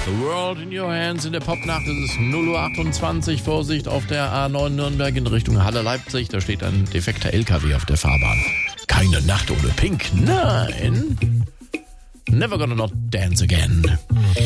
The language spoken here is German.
The World in Your Hands. In der Popnacht ist es 0:28 Uhr. Vorsicht auf der A9 Nürnberg in Richtung Halle Leipzig. Da steht ein defekter LKW auf der Fahrbahn. Keine Nacht ohne Pink. Nein. Never gonna not dance again.